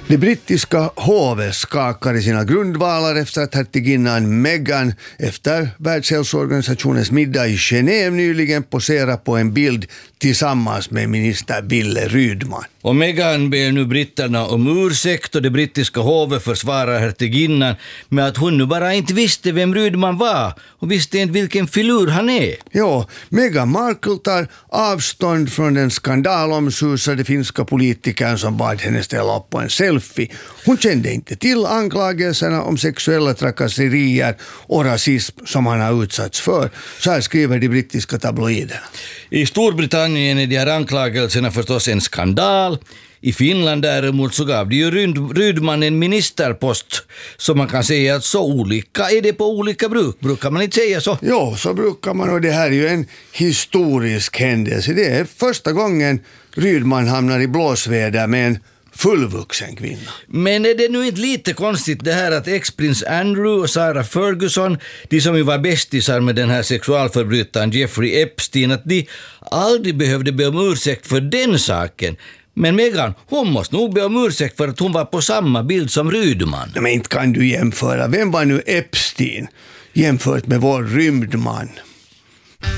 Det brittiska hovet skakar i sina grundvalar efter att hertiginnan Meghan efter Världshälsoorganisationens middag i Genève nyligen poserar på en bild tillsammans med minister Wille Rydman. Och Meghan ber nu britterna om ursäkt och det brittiska hovet försvarar hertiginnan med att hon nu bara inte visste vem Rydman var och visste inte vilken filur han är. Ja, Meghan Markle tar avstånd från den skandalomsusade finska politikern som bad henne ställa upp på en selfie. Hon kände inte till anklagelserna om sexuella trakasserier och rasism som han har utsatts för. Så här skriver de brittiska tabloiderna. I Storbritannien är de här anklagelserna förstås en skandal. I Finland däremot så gav det ju Rydman en ministerpost, så man kan säga att så olika är det på olika bruk. Brukar man inte säga så? Ja, så brukar man, och det här är ju en historisk händelse. Det är första gången Rydman hamnar i blåsväder med en fullvuxen kvinna. Men är det nu inte lite konstigt det här att ex-prins Andrew och Sarah Ferguson, de som ju var bästisar med den här sexualförbrytaren Jeffrey Epstein, att de aldrig behövde be om ursäkt för den saken. Men Meghan, hon måste nog be om ursäkt för att hon var på samma bild som Rydman. Men inte kan du jämföra. Vem var nu Epstein jämfört med vår rymdman?